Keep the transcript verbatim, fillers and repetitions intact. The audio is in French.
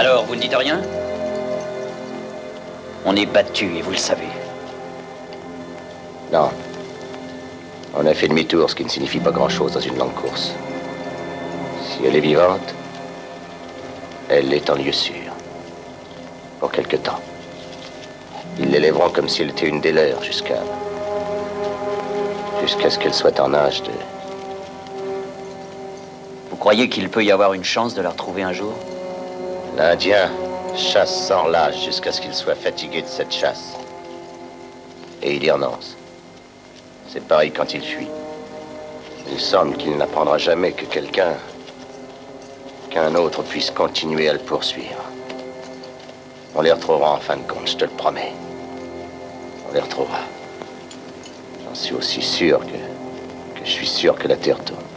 Alors, vous ne dites rien? On est battu et vous le savez. Non. On a fait demi-tour, ce qui ne signifie pas grand-chose dans une longue course. Si elle est vivante, elle est en lieu sûr. Pour quelque temps. Ils l'élèveront comme si elle était une des leurs jusqu'à... jusqu'à ce qu'elle soit en âge de... Vous croyez qu'il peut y avoir une chance de la retrouver un jour? L'Indien chasse sans lâche jusqu'à ce qu'il soit fatigué de cette chasse. Et il y renonce. C'est pareil quand il fuit. Il semble qu'il n'apprendra jamais que quelqu'un... qu'un autre puisse continuer à le poursuivre. On les retrouvera en fin de compte, je te le promets. On les retrouvera. J'en suis aussi sûr que... que je suis sûr que la Terre tourne.